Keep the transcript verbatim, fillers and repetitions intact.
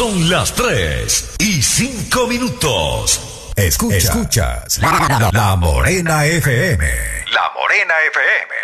Son las tres y cinco minutos. Escuchas, Escuchas la, la, la Morena F M. La Morena F M.